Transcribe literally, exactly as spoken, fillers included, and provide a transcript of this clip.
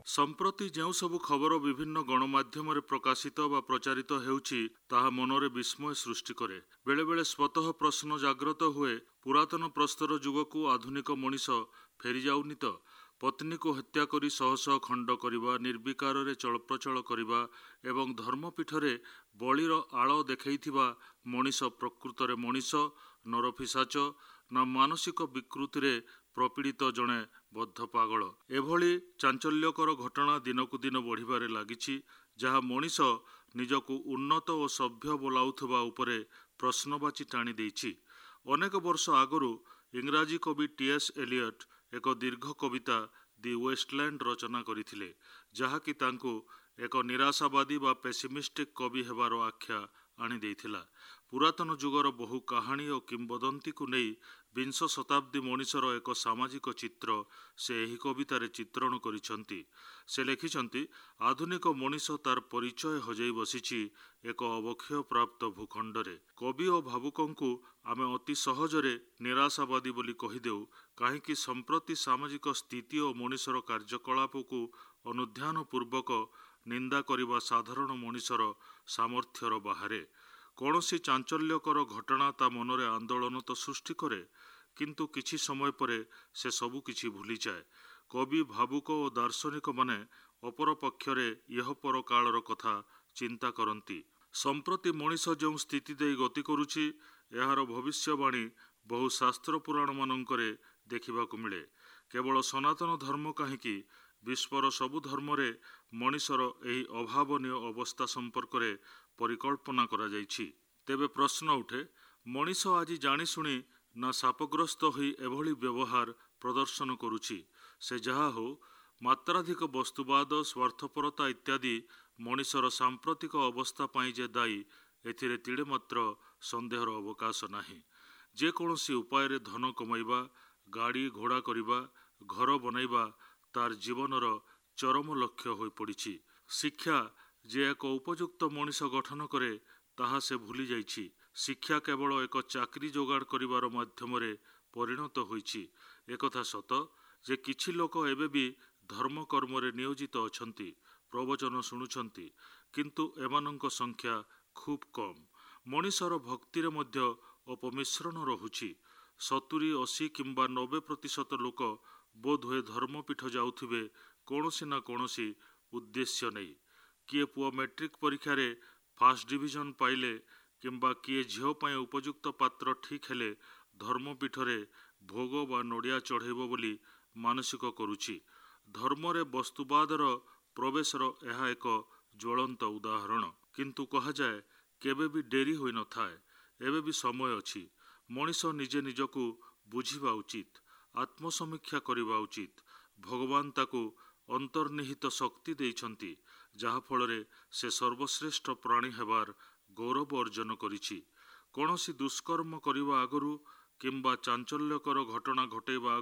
संप्रति ଯେଉଁ ସବୁ ଖବର ବିଭିନ୍ନ ଗଣମାଧ୍ୟମରେ ପ୍ରକାଶିତ ବା ପ୍ରଚାରିତ ହେଉଛି ତାହା ମନରେ ବିସ୍ମୟ ସୃଷ୍ଟି କରେ। ବେଳେବେଳେ ସ୍ୱତଃ ପ୍ରଶ୍ନ ଜାଗ୍ରତ ହୁଏ, ପୁରାତନ ପ୍ରସ୍ତର ଯୁଗକୁ ଆଧୁନିକ ମଣିଷ ଫେରିଯାଉନି ତ? ପତ୍ନୀକୁ ହତ୍ୟା କରି ଶହ ଶହ ଖଣ୍ଡ କରିବା, ନିର୍ବିକାରରେ ଚଳପ୍ରଚଳ କରିବା ଏବଂ ଧର୍ମପୀଠରେ ବଳିର ଆଳ ଦେଖାଇଥିବା ମଣିଷ ପ୍ରକୃତରେ ମଣିଷ, ନରପିଶାଚ ନା ମାନସିକ ବିକୃତିରେ ପ୍ରପୀଡ଼ିତ ଜଣେ ବଦ୍ଧ ପାଗଳ? ଏଭଳି ଚାଞ୍ଚଲ୍ୟକର ଘଟଣା ଦିନକୁ ଦିନ ବଢ଼ିବାରେ ଲାଗିଛି, ଯାହା ମଣିଷ ନିଜକୁ ଉନ୍ନତ ଓ ସଭ୍ୟ ବୋଲାଉଥିବା ଉପରେ ପ୍ରଶ୍ନବାଚୀ ଟାଣି ଦେଇଛି। ଅନେକ ବର୍ଷ ଆଗରୁ ଇଂରାଜୀ କବି ଟି ଏସ୍ ଏଲିୟଟ୍ ଏକ ଦୀର୍ଘ କବିତା ଦି ୱେଷ୍ଟଲ୍ୟାଣ୍ଡ ରଚନା କରିଥିଲେ, ଯାହାକି ତାଙ୍କୁ ଏକ ନିରାଶାବାଦୀ ବା ପେସିମିଷ୍ଟିକ୍ କବି ହେବାର ଆଖ୍ୟା ଆଣିଦେଇଥିଲା। ପୁରାତନ ଯୁଗର ବହୁ କାହାଣୀ ଓ କିମ୍ବଦନ୍ତୀକୁ ନେଇ ବିଂଶ ଶତାବ୍ଦୀ ମଣିଷର ଏକ ସାମାଜିକ ଚିତ୍ର ସେ ଏହି କବିତାରେ ଚିତ୍ରଣ କରିଛନ୍ତି। ସେ ଲେଖିଛନ୍ତି, ଆଧୁନିକ ମଣିଷ ତାର ପରିଚୟ ହଜାଇ ବସିଛି ଏକ ଅବକ୍ଷୟ ପ୍ରାପ୍ତ ଭୂଖଣ୍ଡରେ। କବି ଓ ଭାବୁକଙ୍କୁ ଆମେ ଅତି ସହଜରେ ନିରାଶାବାଦୀ ବୋଲି କହିଦେଉ, କାହିଁକି ସମ୍ପ୍ରତି ସାମାଜିକ ସ୍ଥିତି ଓ ମଣିଷର କାର୍ଯ୍ୟକଳାପକୁ ଅନୁଧ୍ୟାନ ପୂର୍ବକ ନିନ୍ଦା କରିବା ସାଧାରଣ ମଣିଷର ସାମର୍ଥ୍ୟର ବାହାରେ। କୌଣସି ଚାଞ୍ଚଲ୍ୟକର ଘଟଣା ତା ମନରେ ଆନ୍ଦୋଳନ ତ ସୃଷ୍ଟି କରେ, କିନ୍ତୁ କିଛି ସମୟ ପରେ ସେ ସବୁ କିଛି ଭୁଲିଯାଏ। କବି, ଭାବୁକ ଓ ଦାର୍ଶନିକମାନେ ଅପରପକ୍ଷରେ ଇହପର କାଳର କଥା ଚିନ୍ତା କରନ୍ତି। ସମ୍ପ୍ରତି ମଣିଷ ଯେଉଁ ସ୍ଥିତି ଦେଇ ଗତି କରୁଛି, ଏହାର ଭବିଷ୍ୟବାଣୀ ବହୁ ଶାସ୍ତ୍ର ପୁରାଣମାନଙ୍କରେ ଦେଖିବାକୁ ମିଳେ। କେବଳ ସନାତନ ଧର୍ମ କାହିଁକି, ବିଶ୍ୱର ସବୁ ଧର୍ମରେ ମଣିଷର ଏହି ଅଭାବନୀୟ ଅବସ୍ଥା ସମ୍ପର୍କରେ ପରିକଳ୍ପନା କରାଯାଇଛି। ତେବେ ପ୍ରଶ୍ନ ଉଠେ, ମଣିଷ ଆଜି ଜାଣିଶୁଣି ନା ଶାପଗ୍ରସ୍ତ ହୋଇ ଏଭଳି ବ୍ୟବହାର ପ୍ରଦର୍ଶନ କରୁଛି? ସେ ଯାହା ହେଉ, ମାତ୍ରାଧିକ ବସ୍ତୁବାଦ, ସ୍ୱାର୍ଥପରତା ଇତ୍ୟାଦି ମଣିଷର ସାମ୍ପ୍ରତିକ ଅବସ୍ଥା ପାଇଁ ଯେ ଦାୟୀ, ଏଥିରେ ତିଳେ ମାତ୍ର ସନ୍ଦେହର ଅବକାଶ ନାହିଁ। ଯେକୌଣସି ଉପାୟରେ ଧନ କମାଇବା, ଗାଡ଼ି ଘୋଡ଼ା କରିବା, ଘର ବନାଇବା ତାର ଜୀବନର ଚରମ ଲକ୍ଷ୍ୟ ହୋଇପଡ଼ିଛି। ଶିକ୍ଷା ଯେ ଏକ ଉପଯୁକ୍ତ ମଣିଷ ଗଠନ କରେ, ତାହା ସେ ଭୁଲି ଯାଇଛି। ଶିକ୍ଷା କେବଳ ଏକ ଚାକିରି ଯୋଗାଡ଼ କରିବାର ମାଧ୍ୟମରେ ପରିଣତ ହୋଇଛି। ଏକଥା ସତ ଯେ କିଛି ଲୋକ ଏବେ ବି ଧର୍ମକର୍ମରେ ନିୟୋଜିତ ଅଛନ୍ତି, ପ୍ରବଚନ ଶୁଣୁଛନ୍ତି, କିନ୍ତୁ ଏମାନଙ୍କ ସଂଖ୍ୟା ଖୁବ୍ କମ୍। ମଣିଷର ଭକ୍ତିରେ ମଧ୍ୟ ଅପମିଶ୍ରଣ ରହୁଛି। ସତୁରି, ଅଶୀ କିମ୍ବା ନବେ ପ୍ରତିଶତ ଲୋକ ବୋଧହୁଏ ଧର୍ମପୀଠ ଯାଉଥିବେ କୌଣସି ନା କୌଣସି ଉଦ୍ଦେଶ୍ୟ ନେଇ। କିଏ ପୁଅ ମେଟ୍ରିକ୍ ପରୀକ୍ଷାରେ ଫାଷ୍ଟ ଡିଭିଜନ ପାଇଲେ କିମ୍ବା କିଏ ଝିଅ ପାଇଁ ଉପଯୁକ୍ତ ପାତ୍ର ଠିକ୍ ହେଲେ ଧର୍ମପୀଠରେ ଭୋଗ ବା ନଡ଼ିଆ ଚଢ଼େଇବ ବୋଲି ମାନସିକ କରୁଛି। ଧର୍ମରେ ବସ୍ତୁବାଦର ପ୍ରବେଶର ଏହା ଏକ ଜ୍ୱଳନ୍ତ ଉଦାହରଣ। କିନ୍ତୁ କୁହାଯାଏ, କେବେ ବି ଡେରି ହୋଇନଥାଏ। ଏବେ ବି ସମୟ ଅଛି। ମଣିଷ ନିଜେ ନିଜକୁ ବୁଝିବା ଉଚିତ, ଆତ୍ମସମୀକ୍ଷା କରିବା ଉଚିତ। ଭଗବାନ ତାକୁ ଅନ୍ତର୍ନିହିତ ଶକ୍ତି ଦେଇଛନ୍ତି, ଯାହାଫଳରେ ସେ ସର୍ବଶ୍ରେଷ୍ଠ ପ୍ରାଣୀ ହେବାର ଗୌରବ ଅର୍ଜନ କରିଛି। କୌଣସି ଦୁଷ୍କର୍ମ କରିବା ଆଗରୁ କିମ୍ବା ଚାଞ୍ଚଲ୍ୟକର ଘଟଣା ଘଟାଇବା